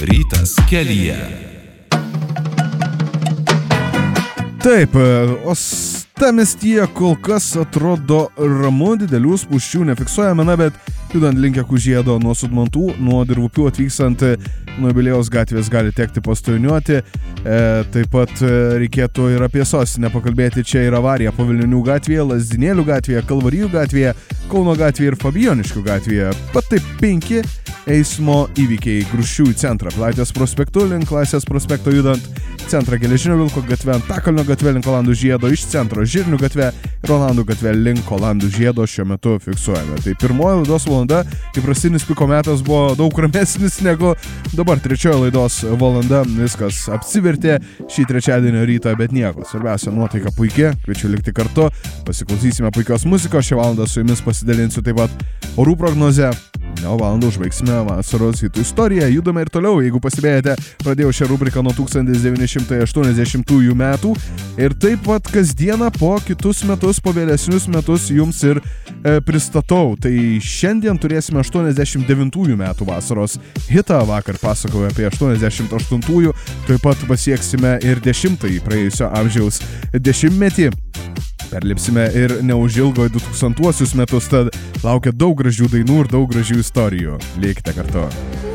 Rytas kelyje. Taip, uostamiestyje kol kas atrodo ramu, didelių spūsčių nefiksuojame, bet judant link Kužiedo nuo Sudmantų, nuo Dirvupių atvykstant nuo Jubiliejaus gatvės gali tekti pastojiniuoti. Taip pat reikėtų ir apie sostinę pakalbėti. Čia yra avarija Pavilnių gatvėje, Lazdynėlių gatvėje, Kalvarijų gatvėje, Kauno gatvėje ir Fabijoniškių gatvėje. Pat taip 5 eismo įvykiai Gruščių į centrą. Pilaitės prospektu link Laisvės prospekto judant centrą Geležinio Vilko gatve, Antakalnio gatve link Olandų žiedo, iš centro Žirnių gatve ir Olandų gatve link Olandų žiedo šiuo metu fiksuojame. Tai pirmoji laidos valanda, įprastinis piko metas, buvo daug ramesnis negu dabar trečioji laidos valanda. Viskas apsivertė šį trečiadienio rytą, bet nieko. Svarbiausia, nuotaika puikia, kviečiu likti kartu, pasiklausysime puikios muzikos. Šią valandą su jumis pasidalinsiu taip pat orų prognozę. O valandą užbaigsime vasaros hitų istoriją. Judame ir toliau. Jeigu pastebėjote, pradėjau šią rubriką nuo 1980 metų ir taip pat kasdieną po kitus metus, po vėlesnius metus jums ir pristatau. Tai šiandien turėsime 89 metų vasaros hitą. Vakar pasakojau apie 88-ųjų. Taip pat pasieksime ir 10-ąjį praėjusio amžiaus dešimtmetį. Perlipsime ir neužilgo 2000-uosius metus, tad laukia daug gražių dainų ir daug gražių istorijų. Likite kartu.